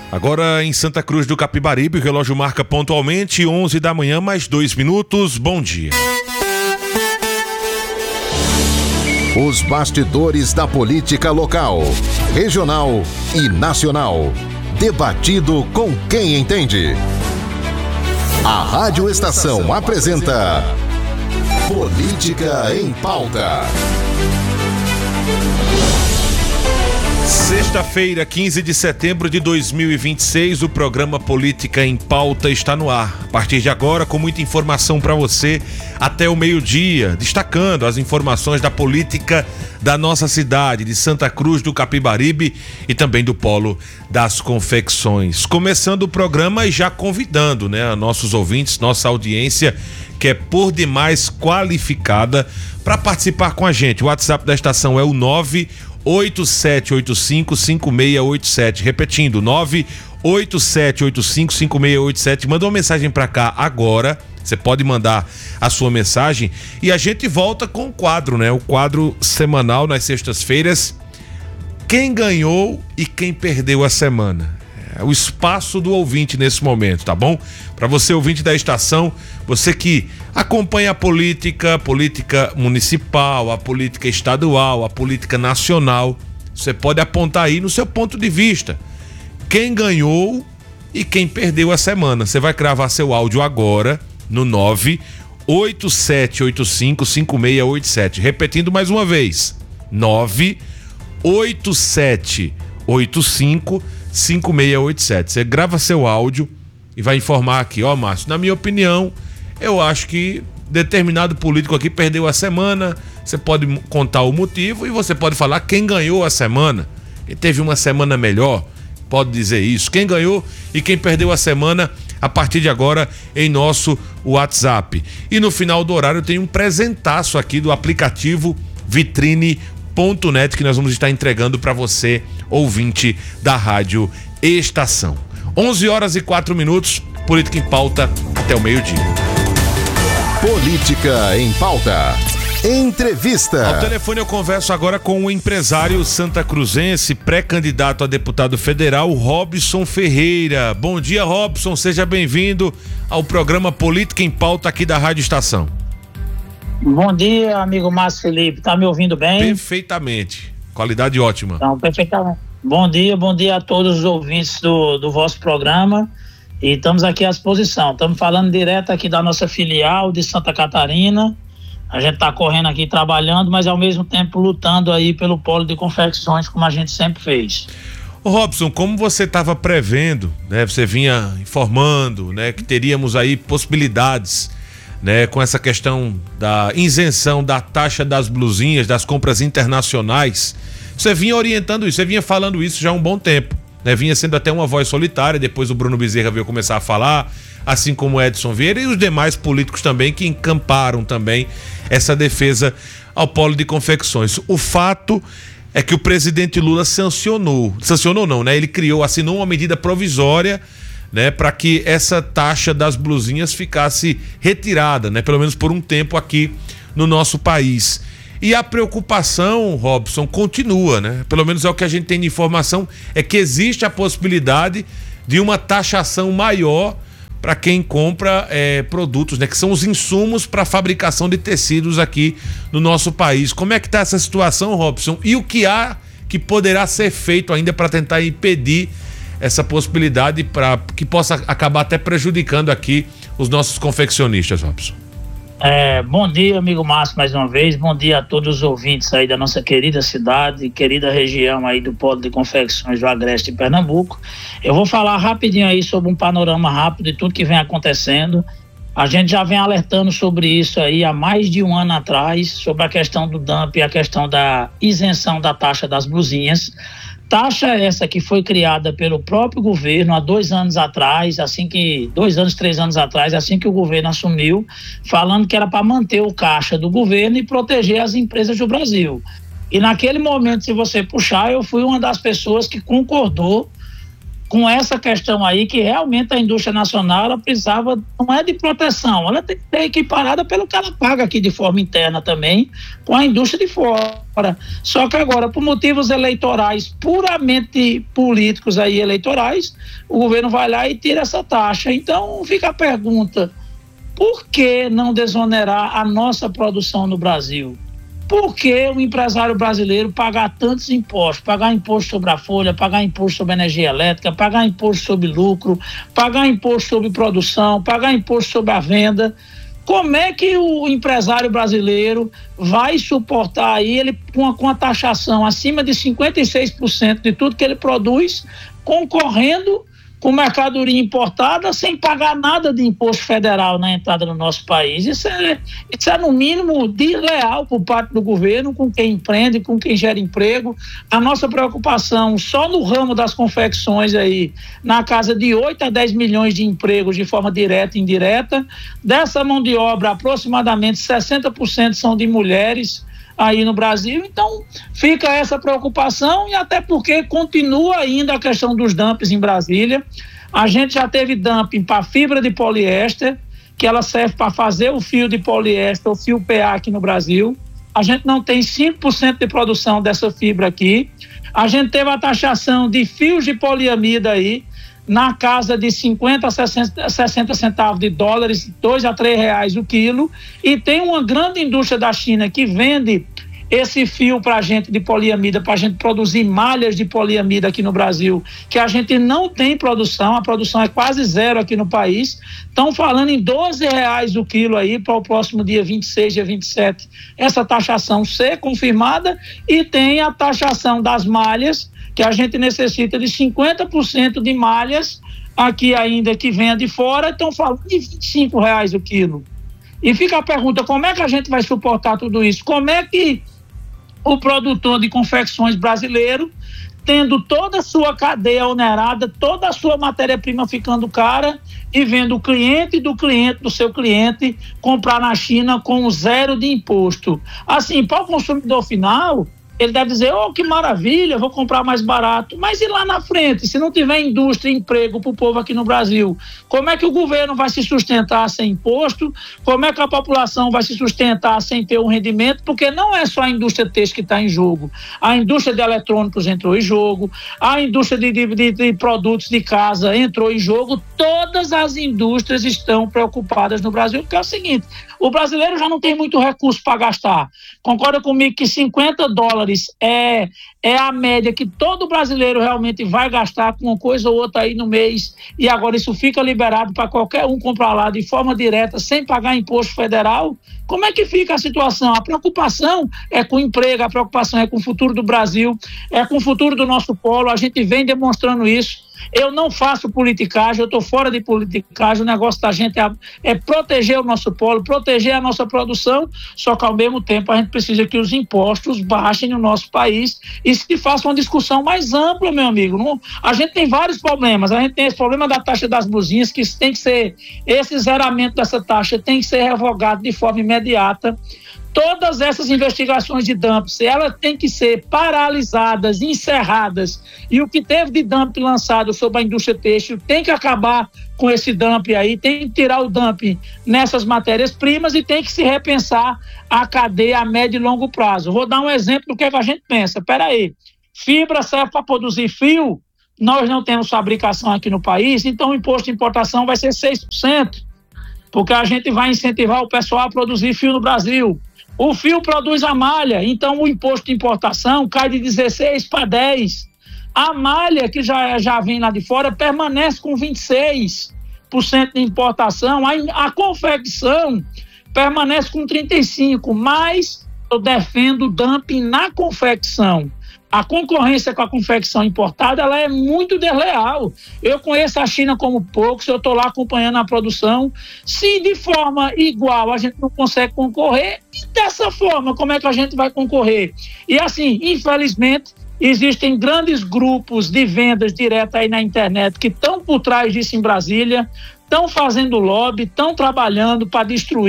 Agora em Santa Cruz do Capibaribe, o relógio marca pontualmente 11 da manhã, mais 2 minutos. Bom dia. Os bastidores da política local, regional e nacional. Debatido com quem entende. A Rádio Estação apresenta Política em Pauta. Sexta-feira, 15 de setembro de 2026, o programa Política em Pauta está no ar. A partir de agora, com muita informação para você até o meio-dia, destacando as informações da política da nossa cidade, de Santa Cruz do Capibaribe e também do Polo das Confecções. Começando o programa e já convidando, nossos ouvintes, nossa audiência, que é por demais qualificada, para participar com a gente. O WhatsApp da estação é o 987855687, repetindo, 987855687. Manda uma mensagem para cá agora. Você pode mandar a sua mensagem e a gente volta com o quadro, o quadro semanal nas sextas-feiras. Quem ganhou e quem perdeu a semana. É o espaço do ouvinte nesse momento, tá bom? Para você, ouvinte da estação, você que acompanha a política municipal, a política estadual, a política nacional, você pode apontar aí no seu ponto de vista quem ganhou e quem perdeu a semana. Você vai gravar seu áudio agora no 987855687. Repetindo mais uma vez, 987855687. Você grava seu áudio e vai informar aqui, Márcio, na minha opinião, eu acho que determinado político aqui perdeu a semana. Você pode contar o motivo e você pode falar quem ganhou a semana. Quem teve uma semana melhor, pode dizer isso. Quem ganhou e quem perdeu a semana a partir de agora em nosso WhatsApp. E no final do horário tem um presentaço aqui do aplicativo Vitrine.net que nós vamos estar entregando para você, ouvinte da Rádio Estação. 11h04, Política em Pauta até o meio-dia. Política em Pauta. Entrevista. Ao telefone eu converso agora com o empresário santacruzense, pré-candidato a deputado federal, Robson Ferreira. Bom dia, Robson, seja bem-vindo ao programa Política em Pauta aqui da Rádio Estação. Bom dia, amigo Márcio Felipe, tá me ouvindo bem? Perfeitamente, qualidade ótima. Então, perfeitamente. Bom dia a todos os ouvintes do vosso programa e estamos aqui à disposição. Estamos falando direto aqui da nossa filial de Santa Catarina. A gente está correndo aqui, trabalhando, mas ao mesmo tempo lutando aí pelo polo de confecções, como a gente sempre fez. Ô Robson, como você estava prevendo, você vinha informando, que teríamos aí possibilidades, com essa questão da isenção da taxa das blusinhas, das compras internacionais, você vinha orientando isso, você vinha falando isso já há um bom tempo, vinha sendo até uma voz solitária, depois o Bruno Bezerra veio começar a falar, assim como o Edson Vieira e os demais políticos também que encamparam também essa defesa ao polo de confecções. O fato é que o presidente Lula sancionou não, ele assinou uma medida provisória, para que essa taxa das blusinhas ficasse retirada, pelo menos por um tempo aqui no nosso país. E a preocupação, Robson, continua, pelo menos é o que a gente tem de informação, é que existe a possibilidade de uma taxação maior para quem compra produtos, que são os insumos para a fabricação de tecidos aqui no nosso país. Como é que está essa situação, Robson? E o que há que poderá ser feito ainda para tentar impedir essa possibilidade para que possa acabar até prejudicando aqui os nossos confeccionistas, Robson? Bom dia, amigo Márcio, mais uma vez. Bom dia a todos os ouvintes aí da nossa querida cidade, querida região aí do Polo de Confecções do Agreste, em Pernambuco. Eu vou falar rapidinho aí sobre um panorama rápido de tudo que vem acontecendo. A gente já vem alertando sobre isso aí há mais de um ano atrás, sobre a questão do dumping, a questão da isenção da taxa das blusinhas. Taxa essa que foi criada pelo próprio governo há 2 anos atrás, 3 anos atrás, assim que o governo assumiu, falando que era para manter o caixa do governo e proteger as empresas do Brasil. E naquele momento, se você puxar, eu fui uma das pessoas que concordou com essa questão aí, que realmente a indústria nacional, ela precisava, não é de proteção, ela tem que ser equiparada pelo que ela paga aqui de forma interna também, com a indústria de fora. Só que agora, por motivos eleitorais, puramente políticos aí, eleitorais, o governo vai lá e tira essa taxa. Então, fica a pergunta, por que não desonerar a nossa produção no Brasil? Por que o empresário brasileiro pagar tantos impostos? Pagar imposto sobre a folha, pagar imposto sobre energia elétrica, pagar imposto sobre lucro, pagar imposto sobre produção, pagar imposto sobre a venda. Como é que o empresário brasileiro vai suportar aí ele com a taxação acima de 56% de tudo que ele produz, concorrendo com mercadoria importada sem pagar nada de imposto federal na entrada no nosso país? Isso é no mínimo desleal por parte do governo com quem empreende, com quem gera emprego. A nossa preocupação só no ramo das confecções aí, na casa de 8 a 10 milhões de empregos de forma direta e indireta. Dessa mão de obra, aproximadamente 60% são de mulheres aí no Brasil. Então fica essa preocupação, e até porque continua ainda a questão dos dumpings em Brasília. A gente já teve dumping para fibra de poliéster, que ela serve para fazer o fio de poliéster, o fio PA aqui no Brasil. A gente não tem 5% de produção dessa fibra aqui. A gente teve a taxação de fios de poliamida aí na casa de 50 a 60 centavos de dólares, 2 a 3 reais o quilo, e tem uma grande indústria da China que vende esse fio para a gente de poliamida, para a gente produzir malhas de poliamida aqui no Brasil, que a gente não tem produção, a produção é quase zero aqui no país. Estão falando em 12 reais o quilo aí para o próximo dia 26, dia 27, essa taxação ser confirmada, e tem a taxação das malhas, que a gente necessita de 50% de malhas aqui ainda que venha de fora, estão falando de 25 reais o quilo. E fica a pergunta, como é que a gente vai suportar tudo isso? Como é que o produtor de confecções brasileiro, tendo toda a sua cadeia onerada, toda a sua matéria-prima ficando cara, e vendo o cliente do seu cliente comprar na China com 0 de imposto? Assim, para o consumidor final, ele deve dizer, oh, que maravilha, vou comprar mais barato. Mas e lá na frente, se não tiver indústria e emprego para o povo aqui no Brasil? Como é que o governo vai se sustentar sem imposto? Como é que a população vai se sustentar sem ter um rendimento? Porque não é só a indústria têxtil que está em jogo. A indústria de eletrônicos entrou em jogo, a indústria de produtos de casa entrou em jogo. Todas as indústrias estão preocupadas no Brasil, porque é o seguinte, o brasileiro já não tem muito recurso para gastar. Concorda comigo que 50 dólares é a média que todo brasileiro realmente vai gastar com uma coisa ou outra aí no mês, e agora isso fica liberado para qualquer um comprar lá de forma direta, sem pagar imposto federal? Como é que fica a situação? A preocupação é com o emprego, a preocupação é com o futuro do Brasil, é com o futuro do nosso polo. A gente vem demonstrando isso. Eu não faço politicagem, eu estou fora de politicagem. O negócio da gente é proteger o nosso polo, proteger a nossa produção, só que ao mesmo tempo a gente precisa que os impostos baixem no nosso país e se faça uma discussão mais ampla, meu amigo. Não, a gente tem vários problemas. A gente tem esse problema da taxa das blusinhas, que tem que ser, esse zeramento dessa taxa tem que ser revogado de forma imediata. Todas essas investigações de dumping, elas têm que ser paralisadas, encerradas, e o que teve de dumping lançado sobre a indústria têxtil tem que acabar com esse dumping aí, tem que tirar o dumping nessas matérias-primas e tem que se repensar a cadeia a médio e longo prazo. Vou dar um exemplo do que a gente pensa. Espera aí, fibra serve para produzir fio, nós não temos fabricação aqui no país, então o imposto de importação vai ser 6%, porque a gente vai incentivar o pessoal a produzir fio no Brasil. O fio produz a malha, então o imposto de importação cai de 16 para 10. A malha, que já vem lá de fora, permanece com 26% de importação. A confecção permanece com 35%, mas eu defendo o dumping na confecção. A concorrência com a confecção importada, ela é muito desleal. Eu conheço a China como poucos, eu estou lá acompanhando a produção. Se de forma igual a gente não consegue concorrer, e dessa forma, como é que a gente vai concorrer? E assim, infelizmente, existem grandes grupos de vendas diretas aí na internet que estão por trás disso em Brasília, estão fazendo lobby, estão trabalhando para destruir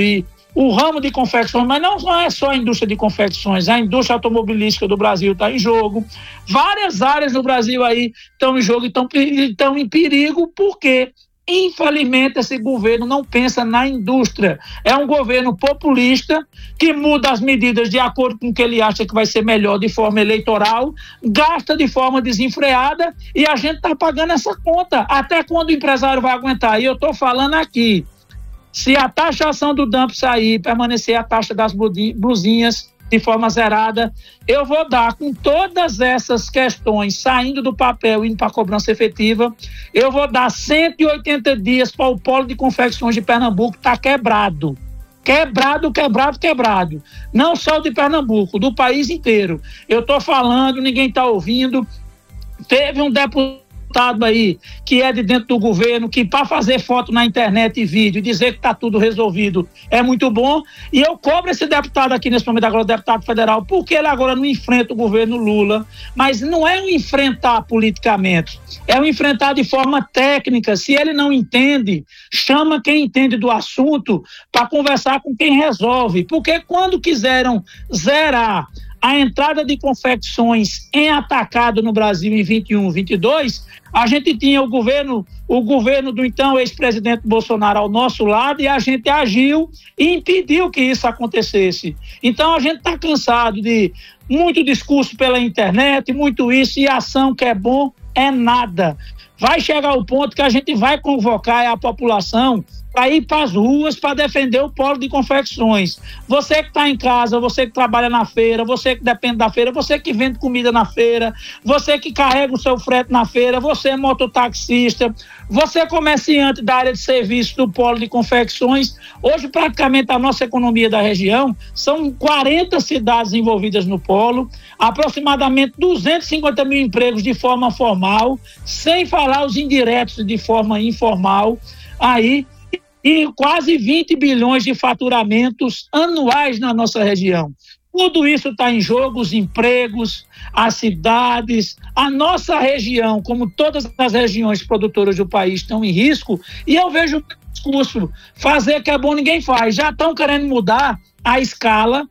o ramo de confecções, mas não é só a indústria de confecções, a indústria automobilística do Brasil está em jogo, várias áreas do Brasil aí estão em jogo e estão em perigo, porque infelizmente esse governo não pensa na indústria. É um governo populista que muda as medidas de acordo com o que ele acha que vai ser melhor de forma eleitoral, gasta de forma desenfreada e a gente está pagando essa conta. Até quando o empresário vai aguentar? E eu estou falando aqui, se a taxação do dumping sair, permanecer a taxa das blusinhas de forma zerada, eu vou dar, com todas essas questões saindo do papel e indo para a cobrança efetiva, eu vou dar 180 dias para o polo de confecções de Pernambuco estar quebrado. Quebrado. Não só o de Pernambuco, do país inteiro. Eu estou falando, ninguém está ouvindo. Teve um deputado aí que é de dentro do governo, que para fazer foto na internet e vídeo e dizer que está tudo resolvido é muito bom, e eu cobro esse deputado aqui nesse momento agora, o deputado federal, porque ele agora não enfrenta o governo Lula, mas não é um enfrentar politicamente, é um enfrentar de forma técnica. Se ele não entende, chama quem entende do assunto para conversar com quem resolve, porque quando quiseram zerar a entrada de confecções em atacado no Brasil em 21, 22, a gente tinha o governo do então ex-presidente Bolsonaro ao nosso lado e a gente agiu e impediu que isso acontecesse. Então a gente está cansado de muito discurso pela internet, muito isso, e ação que é bom é nada. Vai chegar o ponto que a gente vai convocar a população para ir para as ruas para defender o polo de confecções. Você que está em casa, você que trabalha na feira, você que depende da feira, você que vende comida na feira, você que carrega o seu frete na feira, você é mototaxista, você é comerciante da área de serviço do polo de confecções. Hoje, praticamente, a nossa economia da região são 40 cidades envolvidas no polo, aproximadamente 250 mil empregos de forma formal, sem falar os indiretos de forma informal, aí, e quase 20 bilhões de faturamentos anuais na nossa região. Tudo isso está em jogo, os empregos, as cidades, a nossa região, como todas as regiões produtoras do país, estão em risco, e eu vejo o discurso, fazer que é bom ninguém faz. Já estão querendo mudar a escala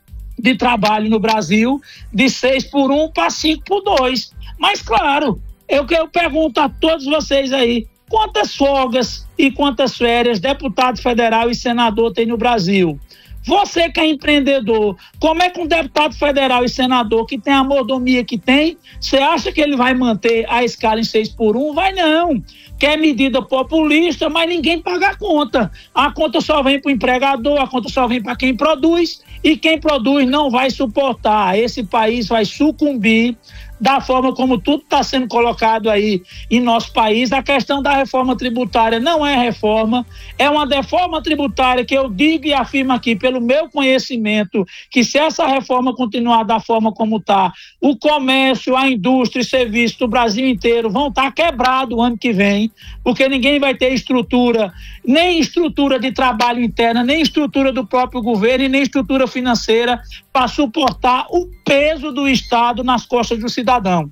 de trabalho no Brasil de 6x1 para 5x2. Mas, claro, eu pergunto a todos vocês aí, quantas folgas e quantas férias deputado federal e senador tem no Brasil? Você que é empreendedor, como é que um deputado federal e senador que tem a mordomia que tem, você acha que ele vai manter a escala em 6x1? Vai não. Quer medida populista, mas ninguém paga a conta. A conta só vem para o empregador, a conta só vem para quem produz, e quem produz não vai suportar. Esse país vai sucumbir da forma como tudo está sendo colocado aí em nosso país. A questão da reforma tributária não é reforma, é uma deforma tributária que eu digo e afirmo aqui pelo meu conhecimento, que se essa reforma continuar da forma como está, o comércio, a indústria e serviço do Brasil inteiro vão estar quebrados o ano que vem, porque ninguém vai ter estrutura, nem estrutura de trabalho interna, nem estrutura do próprio governo e nem estrutura financeira para suportar o peso do Estado nas costas do cidadão.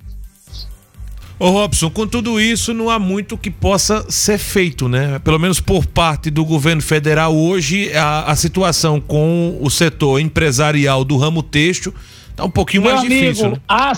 Ô Robson, com tudo isso não há muito que possa ser feito, né? Pelo menos por parte do governo federal hoje, a situação com o setor empresarial do ramo têxtil está um pouquinho mais difícil, né?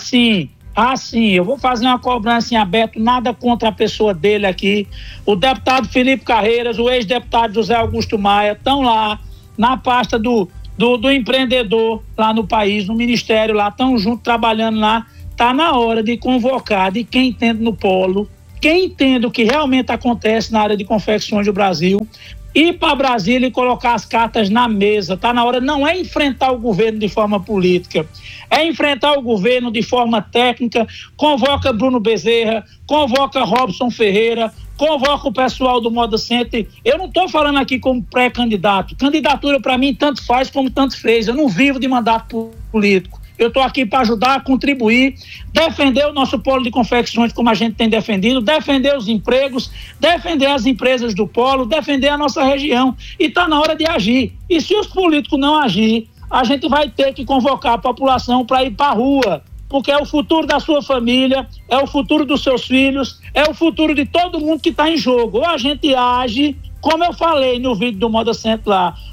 Sim, eu vou fazer uma cobrança em aberto, nada contra a pessoa dele aqui. O deputado Felipe Carreiras, o ex-deputado José Augusto Maia estão lá na pasta do empreendedor lá no país, no ministério lá, estão juntos trabalhando lá. Está na hora de convocar de quem entende no polo, quem entende o que realmente acontece na área de confecções do Brasil, ir para Brasília e colocar as cartas na mesa. Está na hora, não é enfrentar o governo de forma política, é enfrentar o governo de forma técnica. Convoca Bruno Bezerra, convoca Robson Ferreira, convoca o pessoal do Moda Center. Eu não estou falando aqui como pré-candidato. Candidatura para mim tanto faz como tanto fez. Eu não vivo de mandato político. Eu estou aqui para ajudar, contribuir, defender o nosso polo de confecções como a gente tem defendido, defender os empregos, defender as empresas do polo, defender a nossa região. E está na hora de agir. E se os políticos não agirem, a gente vai ter que convocar a população para ir para a rua, porque é o futuro da sua família, é o futuro dos seus filhos, é o futuro de todo mundo que está em jogo. Ou a gente age, como eu falei no vídeo do Moda Center lá,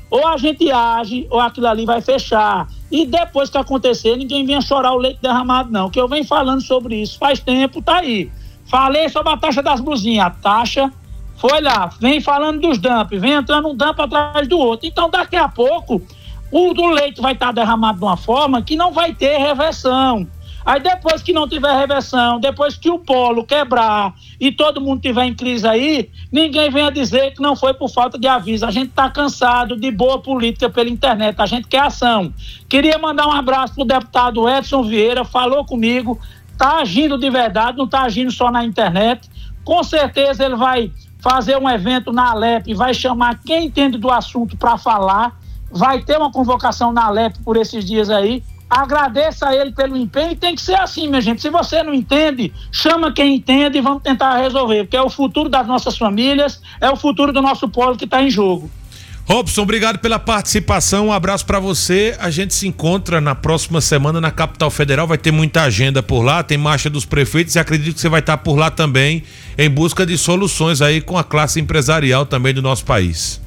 ou a gente age, ou aquilo ali vai fechar. E depois que acontecer, ninguém venha chorar o leite derramado, não. Que eu venho falando sobre isso faz tempo, tá aí. Falei sobre a taxa das blusinhas. A taxa foi lá, vem falando dos dump, vem entrando um dump atrás do outro. Então, daqui a pouco, o do leite vai estar derramado de uma forma que não vai ter reversão. Aí depois que não tiver reversão, depois que o polo quebrar e todo mundo tiver em crise aí, ninguém venha dizer que não foi por falta de aviso. A gente está cansado de boa política pela internet, a gente quer ação. Queria mandar um abraço pro deputado Edson Vieira, falou comigo, está agindo de verdade, não está agindo só na internet. Com certeza ele vai fazer um evento na Alep, vai chamar quem entende do assunto para falar, vai ter uma convocação na Alep por esses dias aí. Agradeça a ele pelo empenho, e tem que ser assim, minha gente. Se você não entende, chama quem entende e vamos tentar resolver, porque é o futuro das nossas famílias, é o futuro do nosso polo que está em jogo. Robson, obrigado pela participação, um abraço para você. A gente se encontra na próxima semana na Capital Federal, vai ter muita agenda por lá, tem marcha dos prefeitos e acredito que você vai estar por lá também em busca de soluções aí com a classe empresarial também do nosso país.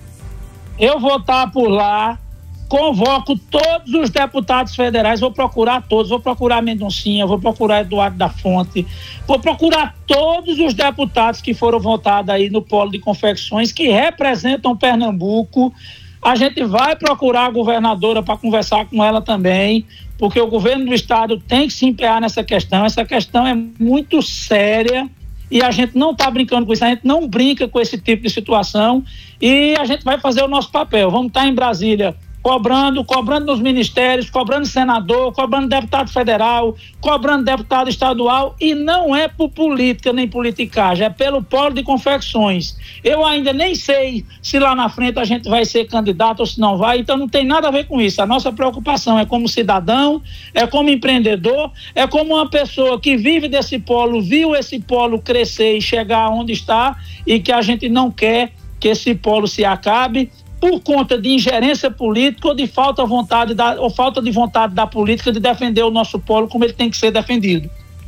Eu vou estar por lá. Convoco todos os deputados federais, vou procurar todos, vou procurar Mendoncinha, vou procurar Eduardo da Fonte, vou procurar todos os deputados que foram votados aí no polo de confecções, que representam Pernambuco. A gente vai procurar a governadora para conversar com ela também, porque o governo do estado tem que se empenhar nessa questão. Essa questão é muito séria e a gente não está brincando com isso, a gente não brinca com esse tipo de situação e a gente vai fazer o nosso papel. Vamos estar em Brasília cobrando nos ministérios, cobrando senador, cobrando deputado federal, cobrando deputado estadual, e não é por política nem politicagem, é pelo polo de confecções. Eu ainda nem sei se lá na frente a gente vai ser candidato ou se não vai, então não tem nada a ver com isso. A nossa preocupação é como cidadão, é como empreendedor, é como uma pessoa que vive desse polo, viu esse polo crescer e chegar onde está, e que a gente não quer que esse polo se acabe por conta de ingerência política ou de falta de vontade da política de defender o nosso polo como ele tem que ser defendido.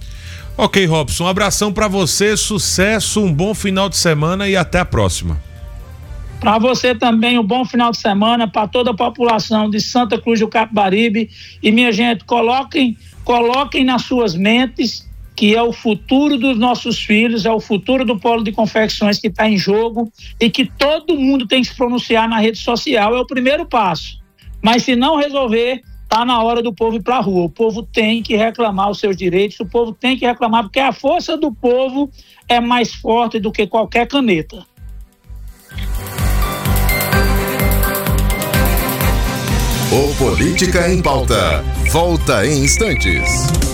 Ok, Robson, um abração para você, sucesso, um bom final de semana e até a próxima. Para você também, um bom final de semana, para toda a população de Santa Cruz do Capibaribe. E minha gente, coloquem nas suas mentes que é o futuro dos nossos filhos, é o futuro do polo de confecções que está em jogo e que todo mundo tem que se pronunciar na rede social. É o primeiro passo. Mas se não resolver, está na hora do povo ir para a rua. O povo tem que reclamar os seus direitos, o povo tem que reclamar, porque a força do povo é mais forte do que qualquer caneta. O Política em Pauta volta em instantes.